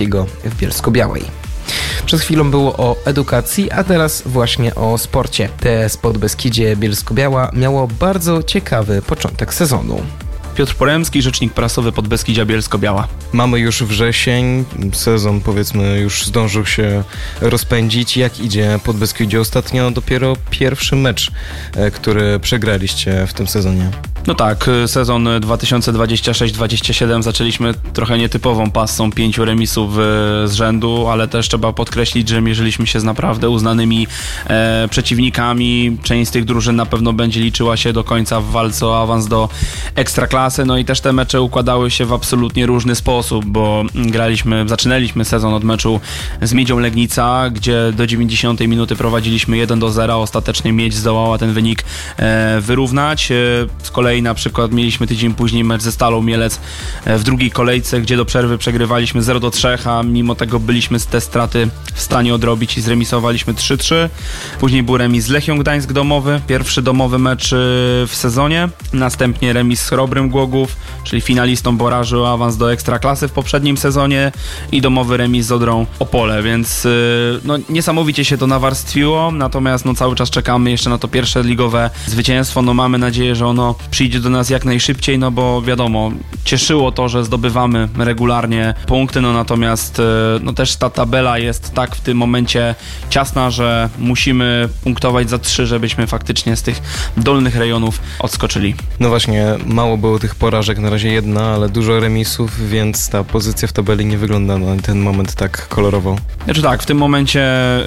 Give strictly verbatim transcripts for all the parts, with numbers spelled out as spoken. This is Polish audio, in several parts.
w Bielsko-Białej. Przed chwilą było o edukacji, a teraz właśnie o sporcie. T S Podbeskidzie Bielsko-Biała miało bardzo ciekawy początek sezonu. Piotr Poremski, rzecznik prasowy Podbeskidzia Bielsko-Biała. Mamy już wrzesień, sezon powiedzmy już zdążył się rozpędzić. Jak idzie Podbeskidzie? Ostatnio dopiero pierwszy mecz, który przegraliście w tym sezonie. No tak, sezon dwa tysiące dwudziesty szósty dwudziesty siódmy zaczęliśmy trochę nietypową passą pięciu remisów z rzędu, ale też trzeba podkreślić, że mierzyliśmy się z naprawdę uznanymi e, przeciwnikami. Część z tych drużyn na pewno będzie liczyła się do końca w walce o awans do Ekstraklasy, no i też te mecze układały się w absolutnie różny sposób, bo graliśmy, zaczynaliśmy sezon od meczu z Miedzią Legnica, gdzie do dziewięćdziesiątej minuty prowadziliśmy jeden do zera, ostatecznie Miedź zdołała ten wynik e, wyrównać. E, z kolei na przykład mieliśmy tydzień później mecz ze Stalą Mielec w drugiej kolejce, gdzie do przerwy przegrywaliśmy zero do trzech, a mimo tego byliśmy te straty w stanie odrobić i zremisowaliśmy trzy trzy. Później był remis z Lechią Gdańsk domowy, pierwszy domowy mecz w sezonie. Następnie remis z Chrobrym Głogów, czyli finalistą barażu o awans do Ekstraklasy w poprzednim sezonie, i domowy remis z Odrą Opole, więc no, niesamowicie się to nawarstwiło, natomiast no, cały czas czekamy jeszcze na to pierwsze ligowe zwycięstwo. No, mamy nadzieję, że ono przyjdzie do nas jak najszybciej, no bo wiadomo, cieszyło to, że zdobywamy regularnie punkty, no natomiast no też ta tabela jest tak w tym momencie ciasna, że musimy punktować za trzy, żebyśmy faktycznie z tych dolnych rejonów odskoczyli. No właśnie, mało było tych porażek, na razie jedna, ale dużo remisów, więc ta pozycja w tabeli nie wygląda na ten moment tak kolorowo. Znaczy tak, w tym momencie,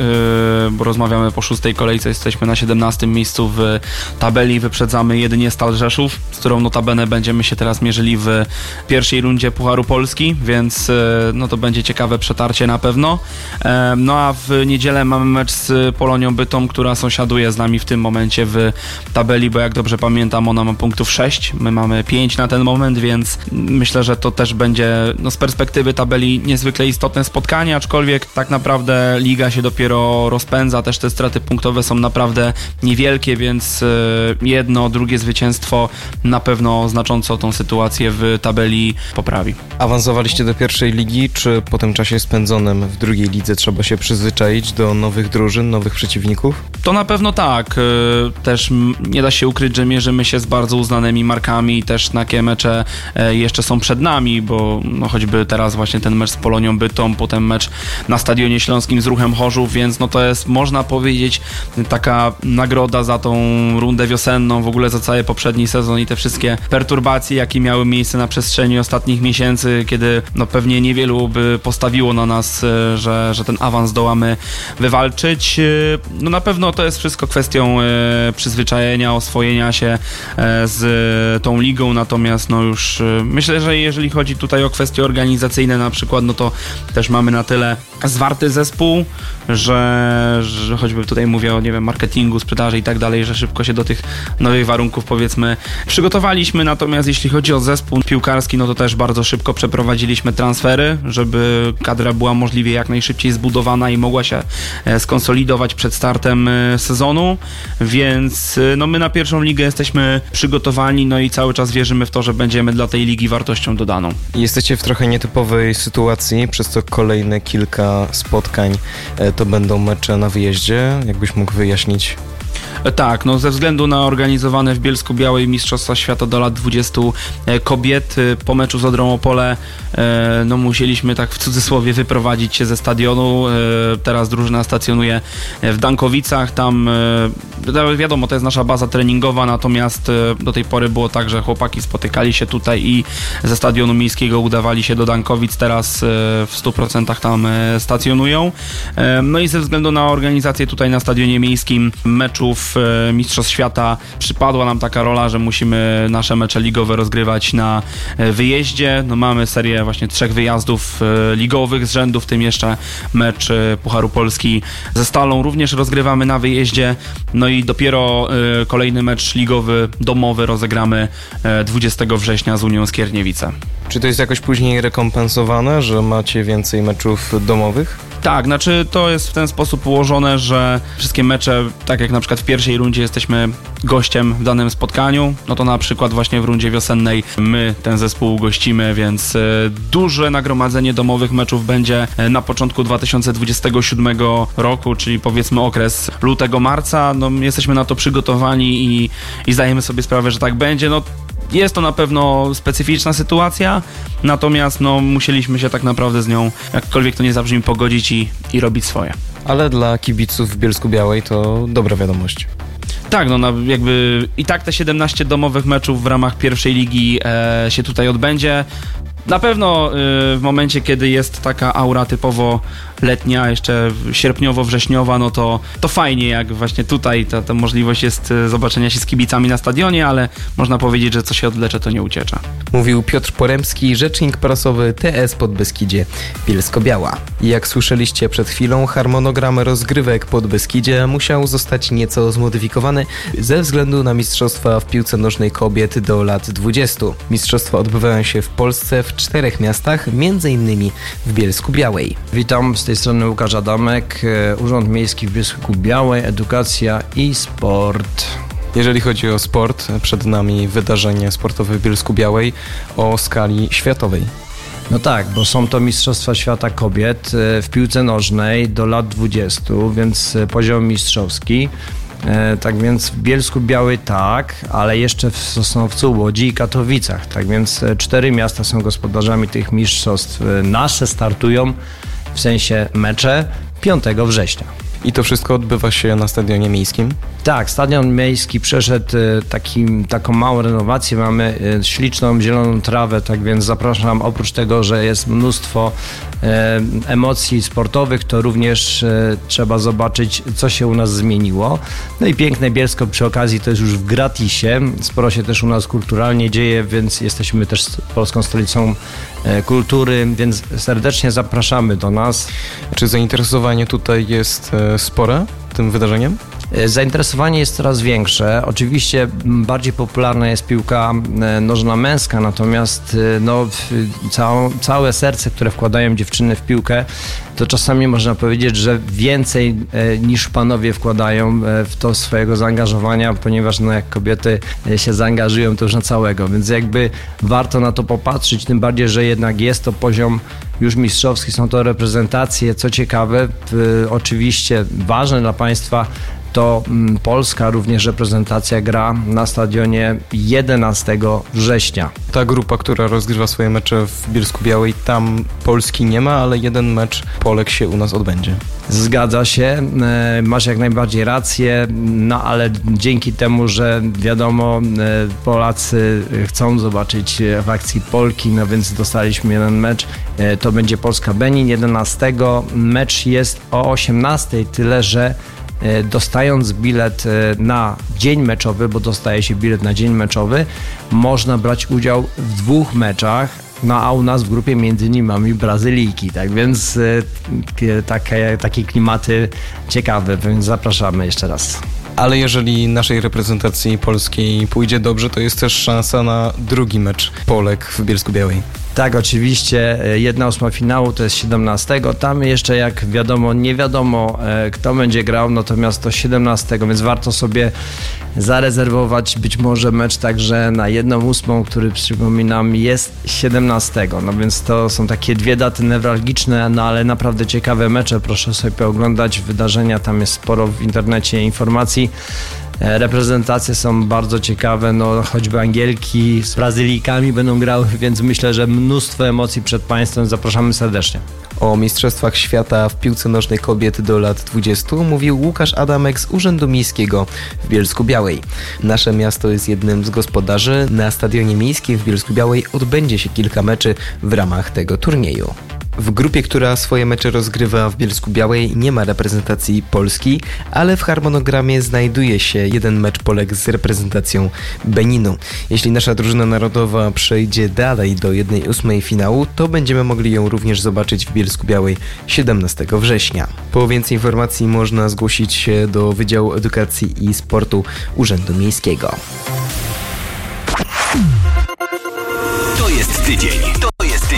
yy, bo rozmawiamy po szóstej kolejce, jesteśmy na siedemnastym miejscu w tabeli, wyprzedzamy jedynie Stal Rzeszów, z którą notabene będziemy się teraz mierzyli w pierwszej rundzie Pucharu Polski, więc no to będzie ciekawe przetarcie na pewno. No a w niedzielę mamy mecz z Polonią Bytom, która sąsiaduje z nami w tym momencie w tabeli, bo jak dobrze pamiętam, ona ma punktów sześć, my mamy pięć na ten moment, więc myślę, że to też będzie no, z perspektywy tabeli niezwykle istotne spotkanie, aczkolwiek tak naprawdę liga się dopiero rozpędza, też te straty punktowe są naprawdę niewielkie, więc jedno, drugie zwycięstwo na pewno znacząco tą sytuację w tabeli poprawi. Awansowaliście do pierwszej ligi, czy po tym czasie spędzonym w drugiej lidze trzeba się przyzwyczaić do nowych drużyn, nowych przeciwników? To na pewno tak. Też nie da się ukryć, że mierzymy się z bardzo uznanymi markami, też takie mecze jeszcze są przed nami, bo no choćby teraz właśnie ten mecz z Polonią Bytom, potem mecz na Stadionie Śląskim z Ruchem Chorzów, więc no to jest, można powiedzieć, taka nagroda za tą rundę wiosenną, w ogóle za cały poprzedni sezon i te wszystkie perturbacje, jakie miały miejsce na przestrzeni ostatnich miesięcy, kiedy no pewnie niewielu by postawiło na nas, że, że ten awans zdołamy wywalczyć. No na pewno to jest wszystko kwestią przyzwyczajenia, oswojenia się z tą ligą, natomiast no już myślę, że jeżeli chodzi tutaj o kwestie organizacyjne na przykład, no to też mamy na tyle zwarty zespół, że, że choćby tutaj mówię o, nie wiem, marketingu, sprzedaży i tak dalej, że szybko się do tych nowych warunków, powiedzmy, przygotowaliśmy. Natomiast jeśli chodzi o zespół piłkarski, no to też bardzo szybko przeprowadziliśmy transfery, żeby kadra była możliwie jak najszybciej zbudowana i mogła się skonsolidować przed startem sezonu, więc no my na pierwszą ligę jesteśmy przygotowani, no i cały czas wierzymy w to, że będziemy dla tej ligi wartością dodaną. Jesteście w trochę nietypowej sytuacji, przez co kolejne kilka spotkań to będą mecze na wyjeździe. Jakbyś mógł wyjaśnić? Tak, no ze względu na organizowane w Bielsku-Białej Mistrzostwa Świata do lat dwudziestu kobiet, po meczu z Odrą Opole no musieliśmy tak w cudzysłowie wyprowadzić się ze stadionu. Teraz drużyna stacjonuje w Dankowicach, tam wiadomo, to jest nasza baza treningowa, natomiast do tej pory było tak, że chłopaki spotykali się tutaj i ze stadionu miejskiego udawali się do Dankowic, teraz w stu procentach tam stacjonują. No i ze względu na organizację tutaj na stadionie miejskim meczów Mistrzostw Świata przypadła nam taka rola, że musimy nasze mecze ligowe rozgrywać na wyjeździe. No mamy serię właśnie trzech wyjazdów ligowych z rzędu, w tym jeszcze mecz Pucharu Polski ze Stalą również rozgrywamy na wyjeździe. No i dopiero kolejny mecz ligowy domowy rozegramy dwudziestego września z Unią Skierniewice. Czy to jest jakoś później rekompensowane, że macie więcej meczów domowych? Tak, znaczy to jest w ten sposób ułożone, że wszystkie mecze, tak jak na przykład w pierwszej rundzie jesteśmy gościem w danym spotkaniu, no to na przykład właśnie w rundzie wiosennej my ten zespół gościmy, więc duże nagromadzenie domowych meczów będzie na początku dwa tysiące dwudziestego siódmego roku, czyli powiedzmy okres lutego-marca. No, jesteśmy na to przygotowani i, i zdajemy sobie sprawę, że tak będzie. No, jest to na pewno specyficzna sytuacja, natomiast no, musieliśmy się tak naprawdę z nią, jakkolwiek to nie zabrzmi, pogodzić i, i robić swoje. Ale dla kibiców w Bielsku-Białej to dobra wiadomość. Tak, no jakby i tak te siedemnaście domowych meczów w ramach pierwszej ligi e, się tutaj odbędzie. Na pewno y, w momencie, kiedy jest taka aura typowo letnia, jeszcze sierpniowo-wrześniowa, no to, to fajnie, jak właśnie tutaj ta, ta możliwość jest y, zobaczenia się z kibicami na stadionie, ale można powiedzieć, że co się odwlecze, to nie uciecza. Mówił Piotr Poremski, rzecznik prasowy T S Podbeskidzie Bielsko-Biała. I jak słyszeliście przed chwilą, harmonogram rozgrywek Podbeskidzie musiał zostać nieco zmodyfikowany ze względu na mistrzostwa w piłce nożnej kobiet do lat dwudziestu. Mistrzostwa odbywają się w Polsce w czterech miastach, między innymi w Bielsku-Białej. Witam, z tej strony Łukasz Adamek, Urząd Miejski w Bielsku-Białej, Edukacja i Sport. Jeżeli chodzi o sport, przed nami wydarzenie sportowe w Bielsku-Białej o skali światowej. No tak, bo są to Mistrzostwa Świata Kobiet w piłce nożnej do lat dwudziestu, więc poziom mistrzowski. E, tak więc w Bielsku-Białej tak, ale jeszcze w Sosnowcu, Łodzi i Katowicach. Tak więc e, cztery miasta są gospodarzami tych mistrzostw. E, nasze startują, w sensie mecze, piątego września. I to wszystko odbywa się na stadionie miejskim? Tak, stadion miejski przeszedł taki, taką małą renowację, mamy śliczną, zieloną trawę, tak więc zapraszam, oprócz tego, że jest mnóstwo e, emocji sportowych, to również e, trzeba zobaczyć, co się u nas zmieniło. No i piękne Bielsko przy okazji to jest już w gratisie, sporo się też u nas kulturalnie dzieje, więc jesteśmy też polską stolicą e, kultury, więc serdecznie zapraszamy do nas. Czy zainteresowanie tutaj jest e, spore tym wydarzeniem? Zainteresowanie jest coraz większe. Oczywiście bardziej popularna jest piłka nożna męska, natomiast no, całe, całe serce, które wkładają dziewczyny w piłkę, to czasami można powiedzieć, że więcej niż panowie wkładają w to swojego zaangażowania, ponieważ no, jak kobiety się zaangażują, to już na całego, więc jakby warto na to popatrzeć, tym bardziej, że jednak jest to poziom już mistrzowski, są to reprezentacje. Co ciekawe, oczywiście ważne dla państwa, to Polska również reprezentacja gra na stadionie jedenastego września. Ta grupa, która rozgrywa swoje mecze w Bielsku-Białej, tam Polski nie ma, ale jeden mecz Polek się u nas odbędzie. Zgadza się, masz jak najbardziej rację, no ale dzięki temu, że wiadomo, Polacy chcą zobaczyć w akcji Polki, no więc dostaliśmy jeden mecz, to będzie Polska-Benin jedenastego. Mecz jest o osiemnastej, tyle że dostając bilet na dzień meczowy, bo dostaje się bilet na dzień meczowy, można brać udział w dwóch meczach. No a u nas w grupie między innymi mamy Brazylijki, tak więc e, takie, takie klimaty ciekawe, więc zapraszamy jeszcze raz. Ale jeżeli naszej reprezentacji polskiej pójdzie dobrze, to jest też szansa na drugi mecz Polek w Bielsku-Białej. Tak, oczywiście. Jedna ósma finału to jest siedemnastego. Tam jeszcze, jak wiadomo, nie wiadomo, kto będzie grał, natomiast to siedemnastego, więc warto sobie zarezerwować być może mecz także na jedną ósmą, który, przypominam, jest siedemnastego. No więc to są takie dwie daty newralgiczne, no ale naprawdę ciekawe mecze. Proszę sobie pooglądać wydarzenia, tam jest sporo w internecie informacji. Reprezentacje są bardzo ciekawe, no choćby Angielki z Brazylijkami będą grały, więc myślę, że mnóstwo emocji przed państwem. Zapraszamy serdecznie. O Mistrzostwach Świata w piłce nożnej kobiet do lat dwudziestu mówił Łukasz Adamek z Urzędu Miejskiego w Bielsku-Białej. Nasze miasto jest jednym z gospodarzy. Na Stadionie Miejskim w Bielsku-Białej odbędzie się kilka meczy w ramach tego turnieju. W grupie, która swoje mecze rozgrywa w Bielsku-Białej, nie ma reprezentacji Polski, ale w harmonogramie znajduje się jeden mecz Polek z reprezentacją Beninu. Jeśli nasza drużyna narodowa przejdzie dalej do jednej ósmej finału, to będziemy mogli ją również zobaczyć w Bielsku-Białej siedemnastego września. Po więcej informacji można zgłosić się do Wydziału Edukacji i Sportu Urzędu Miejskiego. To jest tydzień. To jest tydzień.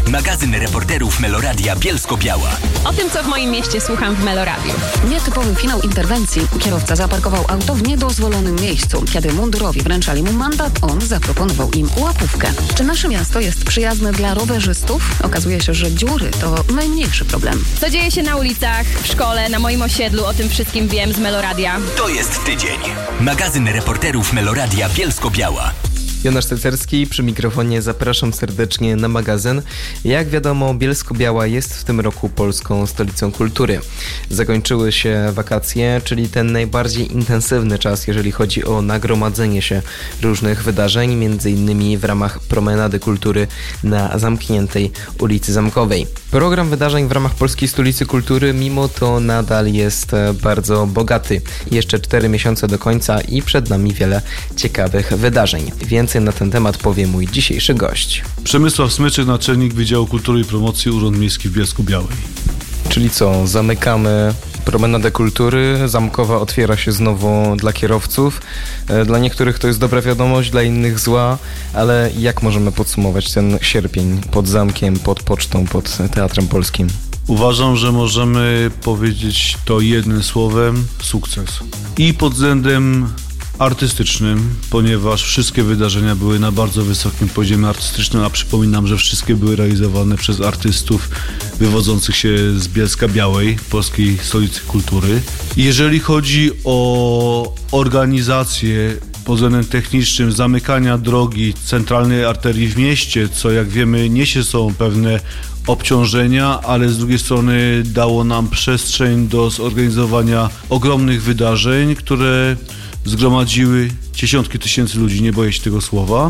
Magazyn reporterów Meloradia Bielsko-Biała. O tym, co w moim mieście słucham w Meloradiu. Nietypowy finał interwencji. Kierowca zaparkował auto w niedozwolonym miejscu. Kiedy mundurowi wręczali mu mandat, on zaproponował im łapówkę. Czy nasze miasto jest przyjazne dla rowerzystów? Okazuje się, że dziury to najmniejszy problem. Co dzieje się na ulicach, w szkole, na moim osiedlu, o tym wszystkim wiem z Meloradia. To jest tydzień. Magazyn reporterów Meloradia Bielsko-Biała. Jonasz Cecerski przy mikrofonie, zapraszam serdecznie na magazyn. Jak wiadomo, Bielsko-Biała jest w tym roku polską stolicą kultury. Zakończyły się wakacje, czyli ten najbardziej intensywny czas, jeżeli chodzi o nagromadzenie się różnych wydarzeń, między innymi w ramach Promenady Kultury na zamkniętej ulicy Zamkowej. Program wydarzeń w ramach Polskiej Stolicy Kultury mimo to nadal jest bardzo bogaty. Jeszcze cztery miesiące do końca i przed nami wiele ciekawych wydarzeń. Więcej na ten temat powie mój dzisiejszy gość. Przemysław Smyczek, naczelnik Wydziału Kultury i Promocji Urząd Miejski w Bielsku-Białej. Czyli co, zamykamy Promenadę Kultury, Zamkowa otwiera się znowu dla kierowców. Dla niektórych to jest dobra wiadomość, dla innych zła, ale jak możemy podsumować ten sierpień pod zamkiem, pod pocztą, pod Teatrem Polskim? Uważam, że możemy powiedzieć to jednym słowem: sukces. I pod względem artystycznym, ponieważ wszystkie wydarzenia były na bardzo wysokim poziomie artystycznym, a przypominam, że wszystkie były realizowane przez artystów wywodzących się z Bielska-Białej, Polskiej Stolicy Kultury. Jeżeli chodzi o organizację pod względem technicznym zamykania drogi centralnej arterii w mieście, co jak wiemy niesie sobą pewne obciążenia, ale z drugiej strony dało nam przestrzeń do zorganizowania ogromnych wydarzeń, które zgromadziły dziesiątki tysięcy ludzi, nie boję się tego słowa.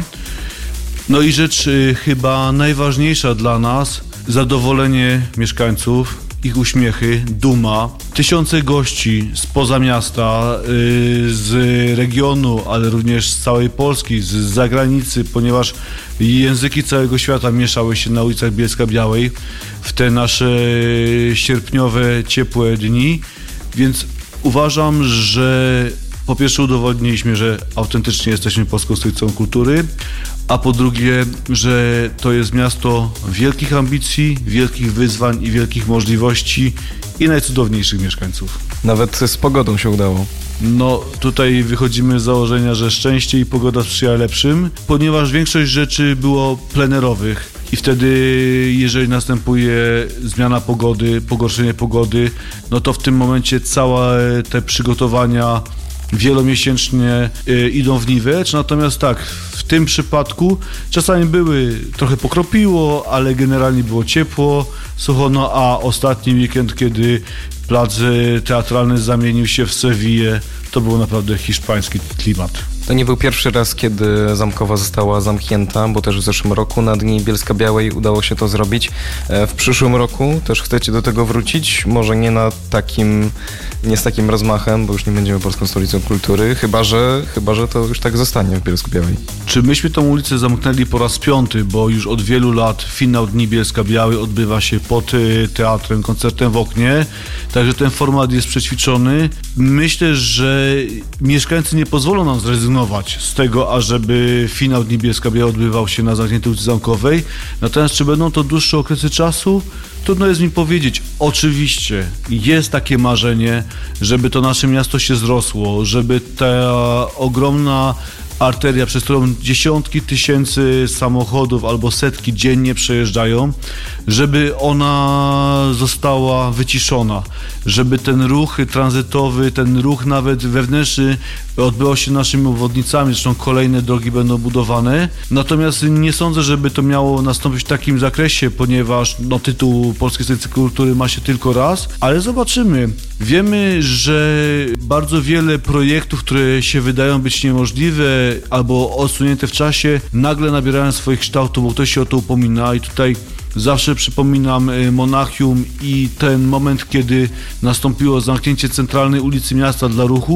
No i rzecz y, chyba najważniejsza dla nas, zadowolenie mieszkańców, ich uśmiechy, duma. Tysiące gości spoza miasta, y, z regionu, ale również z całej Polski, z zagranicy, ponieważ języki całego świata mieszały się na ulicach Bielska-Białej w te nasze sierpniowe, ciepłe dni, więc uważam, że po pierwsze udowodniliśmy, że autentycznie jesteśmy Polską Stolicą Kultury, a po drugie, że to jest miasto wielkich ambicji, wielkich wyzwań i wielkich możliwości i najcudowniejszych mieszkańców. Nawet z pogodą się udało. No tutaj wychodzimy z założenia, że szczęście i pogoda sprzyja lepszym, ponieważ większość rzeczy było plenerowych i wtedy, jeżeli następuje zmiana pogody, pogorszenie pogody, no to w tym momencie całe te przygotowania wielomiesięcznie y, idą w niwecz, natomiast tak, w tym przypadku czasami były, trochę pokropiło, ale generalnie było ciepło, sucho, no a ostatni weekend, kiedy plac teatralny zamienił się w Sewillę, to był naprawdę hiszpański klimat. To nie był pierwszy raz, kiedy Zamkowa została zamknięta, bo też w zeszłym roku na Dni Bielska-Białej udało się to zrobić. W przyszłym roku też chcecie do tego wrócić? Może nie na takim, nie z takim rozmachem, bo już nie będziemy Polską Stolicą Kultury, chyba że, chyba że to już tak zostanie w Bielsku-Białej. Czy myśmy tą ulicę zamknęli po raz piąty, bo już od wielu lat finał Dni Bielska-Białej odbywa się pod teatrem, koncertem w oknie, także ten format jest przećwiczony. Myślę, że mieszkańcy nie pozwolą nam zrezygnować z tego, ażeby finał Dni Bielska-Białej odbywał się na zamkniętej ulicy Zamkowej. Natomiast czy będą to dłuższe okresy czasu? Trudno jest mi powiedzieć. Oczywiście jest takie marzenie, żeby to nasze miasto się zrosło, żeby ta ogromna arteria, przez którą dziesiątki tysięcy samochodów albo setki dziennie przejeżdżają, żeby ona została wyciszona, żeby ten ruch tranzytowy, ten ruch nawet wewnętrzny odbywał się naszymi obwodnicami, zresztą kolejne drogi będą budowane. Natomiast nie sądzę, żeby to miało nastąpić w takim zakresie, ponieważ no, tytuł Polskiej Stolicy Kultury ma się tylko raz, ale zobaczymy. Wiemy, że bardzo wiele projektów, które się wydają być niemożliwe albo odsunięte w czasie, nagle nabierają swoich kształtów, bo ktoś się o to upomina i tutaj zawsze przypominam Monachium i ten moment, kiedy nastąpiło zamknięcie centralnej ulicy miasta dla ruchu,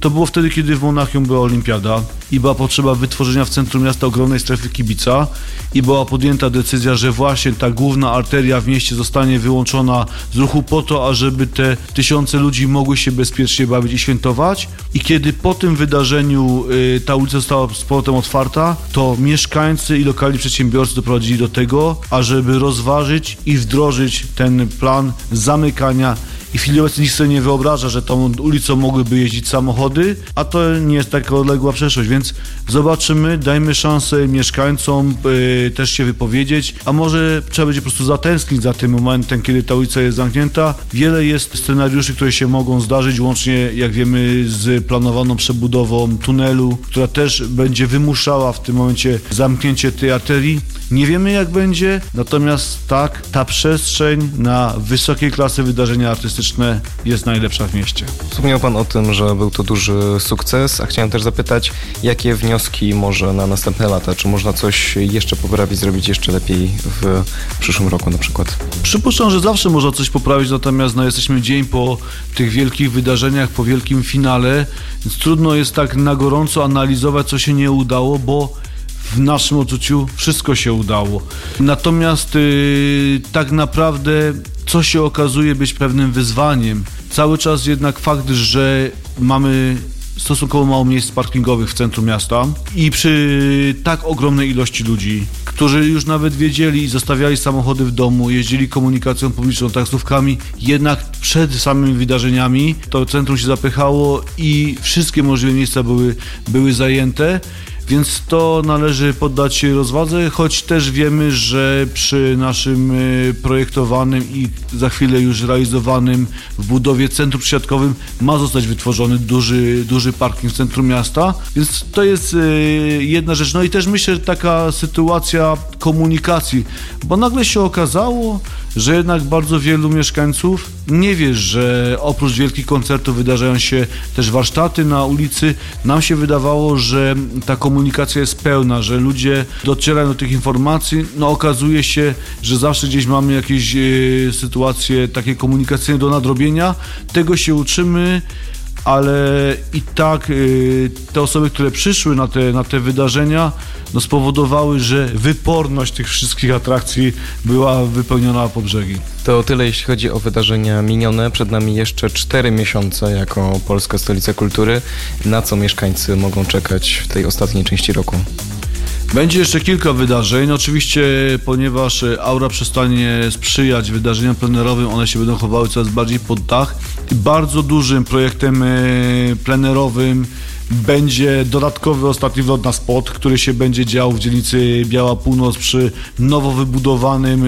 to było wtedy, kiedy w Monachium była olimpiada i była potrzeba wytworzenia w centrum miasta ogromnej strefy kibica i była podjęta decyzja, że właśnie ta główna arteria w mieście zostanie wyłączona z ruchu po to, ażeby te tysiące ludzi mogły się bezpiecznie bawić i świętować. I kiedy po tym wydarzeniu y, ta ulica została z powrotem otwarta, to mieszkańcy i lokalni przedsiębiorcy doprowadzili do tego, ażeby rozważyć i wdrożyć ten plan zamykania. I w chwili obecnej nikt sobie nie wyobraża, że tą ulicą mogłyby jeździć samochody, a to nie jest taka odległa przeszłość, więc zobaczymy, dajmy szansę mieszkańcom yy, też się wypowiedzieć, a może trzeba będzie po prostu zatęsknić za tym momentem, kiedy ta ulica jest zamknięta. Wiele jest scenariuszy, które się mogą zdarzyć, łącznie, jak wiemy, z planowaną przebudową tunelu, która też będzie wymuszała w tym momencie zamknięcie tej arterii. Nie wiemy, jak będzie, natomiast tak, ta przestrzeń na wysokiej klasy wydarzenia artystyczne jest najlepsza w mieście. Wspomniał Pan o tym, że był to duży sukces, a chciałem też zapytać, jakie wnioski może na następne lata? Czy można coś jeszcze poprawić, zrobić jeszcze lepiej w przyszłym roku na przykład? Przypuszczam, że zawsze można coś poprawić, natomiast no, jesteśmy dzień po tych wielkich wydarzeniach, po wielkim finale, więc trudno jest tak na gorąco analizować, co się nie udało, bo w naszym odczuciu wszystko się udało. Natomiast yy, tak naprawdę co się okazuje być pewnym wyzwaniem. Cały czas jednak fakt, że mamy stosunkowo mało miejsc parkingowych w centrum miasta i przy tak ogromnej ilości ludzi, którzy już nawet wiedzieli i zostawiali samochody w domu, jeździli komunikacją publiczną, taksówkami, jednak przed samymi wydarzeniami to centrum się zapychało i wszystkie możliwe miejsca były, były zajęte. Więc to należy poddać się rozwadze, choć też wiemy, że przy naszym projektowanym i za chwilę już realizowanym w budowie centrum przesiadkowym ma zostać wytworzony duży, duży parking w centrum miasta, więc to jest jedna rzecz. No i też myślę, że taka sytuacja komunikacji, bo nagle się okazało, że jednak bardzo wielu mieszkańców nie wie, że oprócz wielkich koncertów wydarzają się też warsztaty na ulicy. Nam się wydawało, że ta komunikacja jest pełna, że ludzie docierają do tych informacji. No okazuje się, że zawsze gdzieś mamy jakieś e, sytuacje takie komunikacyjne do nadrobienia. Tego się uczymy, ale i tak y, te osoby, które przyszły na te, na te wydarzenia, no spowodowały, że wyporność tych wszystkich atrakcji była wypełniona po brzegi. To tyle, jeśli chodzi o wydarzenia minione. Przed nami jeszcze cztery miesiące jako Polska Stolica Kultury. Na co mieszkańcy mogą czekać w tej ostatniej części roku? Będzie jeszcze kilka wydarzeń. Oczywiście, ponieważ aura przestanie sprzyjać wydarzeniom plenerowym, one się będą chowały coraz bardziej pod dach. Bardzo dużym projektem plenerowym będzie dodatkowy ostatni wlot na spot, który się będzie dział w dzielnicy Biała Północ przy nowo wybudowanym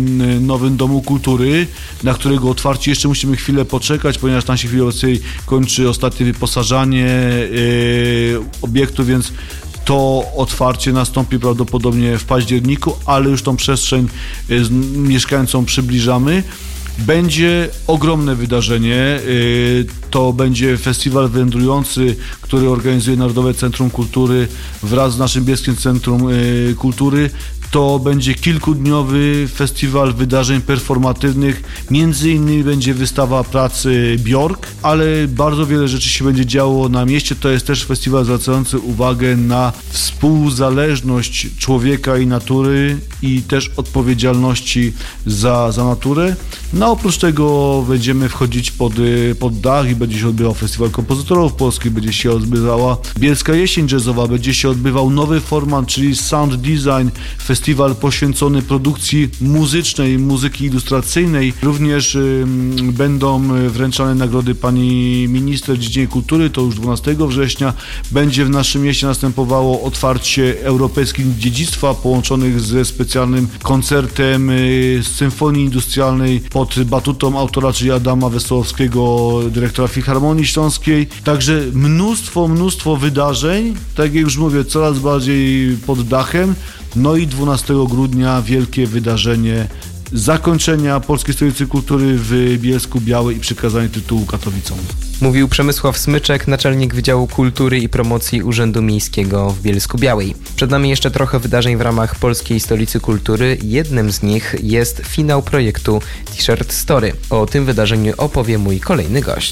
nowym Domu Kultury, na którego otwarcie jeszcze musimy chwilę poczekać, ponieważ tam się w chwili obecnej kończy ostatnie wyposażanie obiektu, więc to otwarcie nastąpi prawdopodobnie w październiku, ale już tą przestrzeń mieszkańcom przybliżamy. Będzie ogromne wydarzenie, to będzie festiwal wędrujący, który organizuje Narodowe Centrum Kultury wraz z naszym Bielskim Centrum Kultury. To będzie kilkudniowy festiwal wydarzeń performatywnych, między innymi będzie wystawa pracy Bjork, ale bardzo wiele rzeczy się będzie działo na mieście. To jest też festiwal zwracający uwagę na współzależność człowieka i natury i też odpowiedzialności za, za naturę. No oprócz tego będziemy wchodzić pod, pod dach i będzie się odbywał Festiwal Kompozytorów Polskich, będzie się odbywała Bielska Jesień Jazzowa, będzie się odbywał nowy format, czyli Sound Design, festiwal poświęcony produkcji muzycznej, muzyki ilustracyjnej. Również y, będą wręczane nagrody pani minister w dziedzinie kultury, to już dwunastego września. Będzie w naszym mieście następowało otwarcie europejskich dziedzictwa połączonych ze specjalnym koncertem y, symfonii industrialnej pod batutą autora, czyli Adama Wesołowskiego, dyrektora Filharmonii Śląskiej. Także mnóstwo, mnóstwo wydarzeń, tak jak już mówię, coraz bardziej pod dachem. No i dwunastego grudnia wielkie wydarzenie zakończenia Polskiej Stolicy Kultury w Bielsku Białej i przekazanie tytułu Katowicom. Mówił Przemysław Smyczek, naczelnik Wydziału Kultury i Promocji Urzędu Miejskiego w Bielsku Białej. Przed nami jeszcze trochę wydarzeń w ramach Polskiej Stolicy Kultury. Jednym z nich jest finał projektu T-shirt Story. O tym wydarzeniu opowie mój kolejny gość.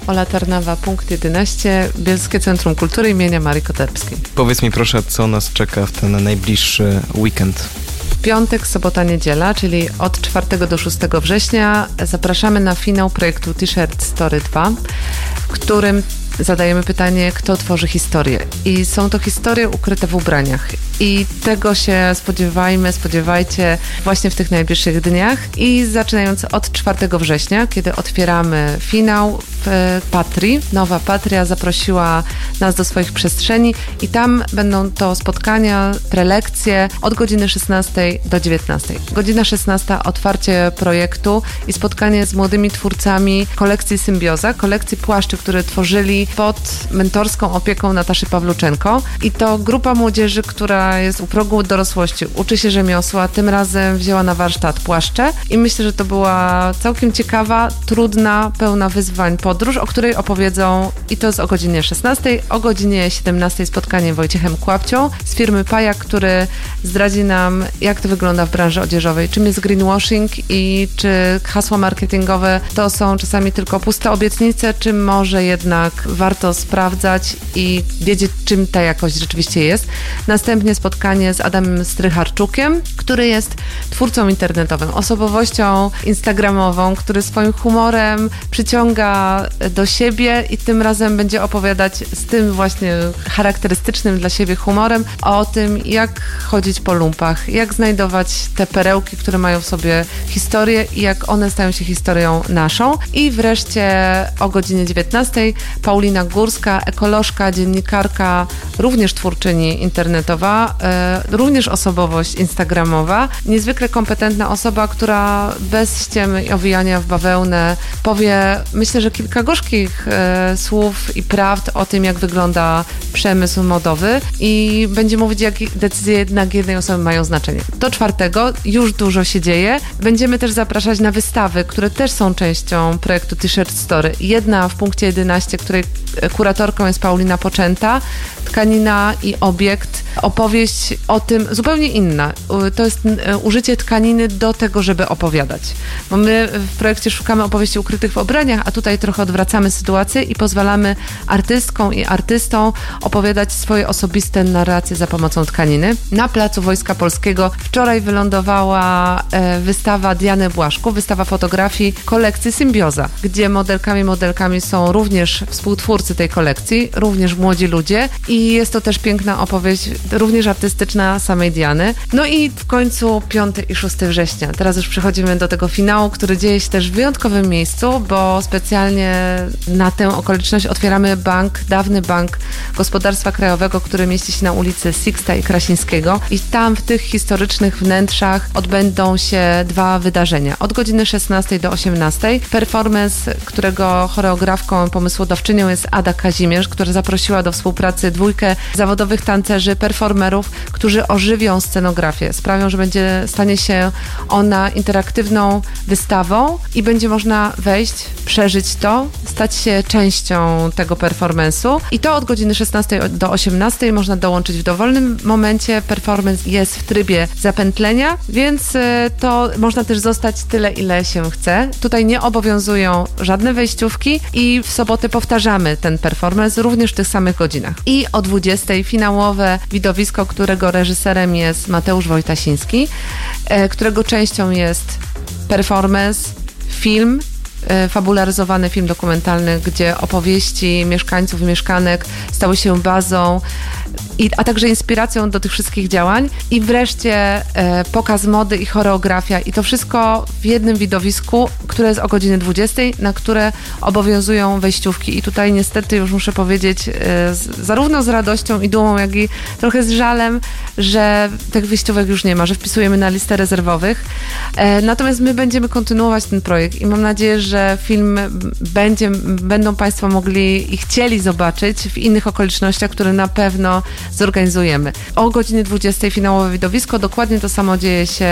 Ola Tarnawa, punkt jedenaście, Bielskie Centrum Kultury imienia Marii Koterskiej. Powiedz mi proszę, co nas czeka w ten najbliższy weekend? Piątek, sobota, niedziela, czyli od czwartego do szóstego września zapraszamy na finał projektu T-shirt Story dwa, w którym zadajemy pytanie, kto tworzy historię. I są to historie ukryte w ubraniach. I tego się spodziewajmy, spodziewajcie właśnie w tych najbliższych dniach. I zaczynając od czwartego września, kiedy otwieramy finał w Patrii. Nowa Patria zaprosiła nas do swoich przestrzeni i tam będą to spotkania, prelekcje od godziny szesnastej do dziewiętnastej. Godzina szesnasta otwarcie projektu i spotkanie z młodymi twórcami kolekcji Symbioza, kolekcji płaszczy, które tworzyli pod mentorską opieką Nataszy Pawluczenko. I to grupa młodzieży, która jest u progu dorosłości, uczy się rzemiosła, tym razem wzięła na warsztat płaszcze i myślę, że to była całkiem ciekawa, trudna, pełna wyzwań podróż, o której opowiedzą i to jest o godzinie szesnastej, o godzinie siedemnastej spotkanie Wojciechem Kłapcią z firmy Pajak, który zdradzi nam, jak to wygląda w branży odzieżowej, czym jest greenwashing i czy hasła marketingowe to są czasami tylko puste obietnice, czy może jednak warto sprawdzać i wiedzieć, czym ta jakość rzeczywiście jest. Następnie spotkanie z Adamem Strycharczukiem, który jest twórcą internetowym, osobowością instagramową, który swoim humorem przyciąga do siebie i tym razem będzie opowiadać z tym właśnie charakterystycznym dla siebie humorem o tym, jak chodzić po lumpach, jak znajdować te perełki, które mają w sobie historię i jak one stają się historią naszą. I wreszcie o godzinie dziewiętnastej Paulina Górska, ekolożka, dziennikarka, również twórczyni internetowa, e, również osobowość instagramowa, niezwykle kompetentna osoba, która bez ściemy i owijania w bawełnę powie, myślę, że kilka gorzkich e, słów i prawd o tym, jak wygląda przemysł modowy i będzie mówić, jak decyzje jednak jednej osoby mają znaczenie. Do czwartego już dużo się dzieje. Będziemy też zapraszać na wystawy, które też są częścią projektu T-shirt Story. Jedna w punkcie jedenaście, której kuratorką jest Paulina Poczęta, Tkanina i obiekt. Opowieść o tym zupełnie inna. To jest użycie tkaniny do tego, żeby opowiadać. Bo my w projekcie szukamy opowieści ukrytych w ubraniach, a tutaj trochę odwracamy sytuację i pozwalamy artystkom i artystom opowiadać swoje osobiste narracje za pomocą tkaniny. Na Placu Wojska Polskiego wczoraj wylądowała wystawa Diany Błaszku, wystawa fotografii kolekcji Symbioza, gdzie modelkami, modelkami są również współtwórcy tej kolekcji, również młodzi ludzie i jest to też piękna opowieść, również artystyczna samej Diany. No i w końcu piątego i szóstego września. Teraz już przechodzimy do tego finału, który dzieje się też w wyjątkowym miejscu, bo specjalnie na tę okoliczność otwieramy bank, dawny bank Gospodarstwa Krajowego, który mieści się na ulicy Sixta i Krasińskiego i tam w tych historycznych wnętrzach odbędą się dwa wydarzenia. Od godziny szesnastej do osiemnastej performance, którego choreografką, pomysłodawczynią jest Ada Kazimierz, która zaprosiła do współpracy dwójkę zawodowych tancerzy, performerów, którzy ożywią scenografię. Sprawią, że będzie, stanie się ona interaktywną wystawą i będzie można wejść, przeżyć to, stać się częścią tego performance'u i to od godziny szesnastej do osiemnastej można dołączyć w dowolnym momencie. Performance jest w trybie zapętlenia, więc to można też zostać tyle, ile się chce. Tutaj nie obowiązują żadne wejściówki i w sobotę powtarzamy ten performance również w tych samych godzinach. I o dwudziestej finałowe widowisko, którego reżyserem jest Mateusz Wojtasiński, którego częścią jest performance, film, fabularyzowany film dokumentalny, gdzie opowieści mieszkańców i mieszkanek stały się bazą, i, a także inspiracją do tych wszystkich działań. I wreszcie e, pokaz mody i choreografia i to wszystko w jednym widowisku, które jest o godzinie dwudziestej, na które obowiązują wejściówki. I tutaj niestety już muszę powiedzieć e, z, zarówno z radością i dumą, jak i trochę z żalem, że tych wejściówek już nie ma, że wpisujemy na listę rezerwowych. E, natomiast my będziemy kontynuować ten projekt i mam nadzieję, że film będzie, będą Państwo mogli i chcieli zobaczyć w innych okolicznościach, które na pewno zorganizujemy. O godzinie dwudziestej finałowe widowisko, dokładnie to samo dzieje się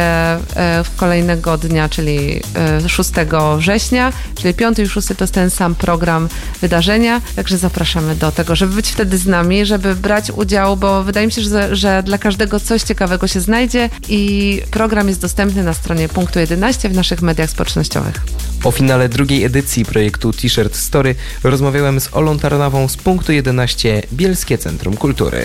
w kolejnego dnia, czyli szóstego września, czyli piąty i szósty to jest ten sam program wydarzenia, także zapraszamy do tego, żeby być wtedy z nami, żeby brać udział, bo wydaje mi się, że, że dla każdego coś ciekawego się znajdzie i program jest dostępny na stronie punktu jedenaście w naszych mediach społecznościowych. O finale drugiej edycji projektu T-shirt Story rozmawiałem z Olą Tarnawą z punktu jedenaście Bielskie Centrum Kultury.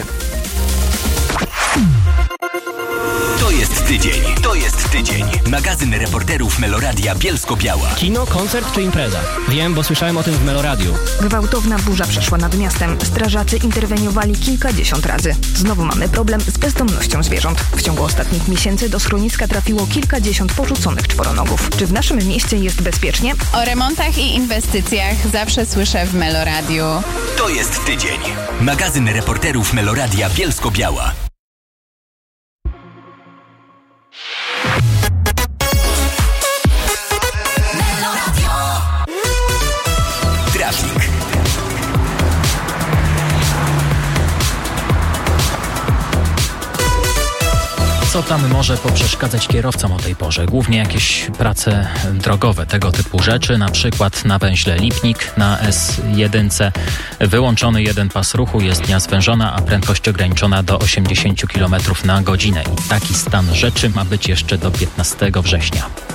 To jest tydzień, to jest tydzień. Magazyn reporterów Meloradia Bielsko-Biała. Kino, koncert czy impreza? Wiem, bo słyszałem o tym w Meloradiu. Gwałtowna burza przeszła nad miastem. Strażacy interweniowali kilkadziesiąt razy. Znowu mamy problem z bezdomnością zwierząt. W ciągu ostatnich miesięcy do schroniska trafiło kilkadziesiąt porzuconych czworonogów. Czy w naszym mieście jest bezpiecznie? O remontach i inwestycjach zawsze słyszę w Meloradiu. To jest tydzień. Magazyn reporterów Meloradia Bielsko-Biała. Trafik. Co tam może poprzeszkadzać kierowcom o tej porze? Głównie jakieś prace drogowe, tego typu rzeczy, na przykład na węźle Lipnik, na S jeden. Wyłączony jeden pas ruchu, jezdnia zwężona, a prędkość ograniczona do osiemdziesiąt kilometrów na godzinę. I taki stan rzeczy ma być jeszcze do piętnastego września.